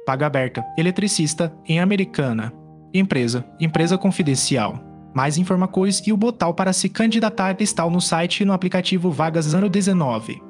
Vaga aberta, eletricista, em Americana. Empresa confidencial. Mais informações e o botão para se candidatar está no site e no aplicativo Vagas Ano 19.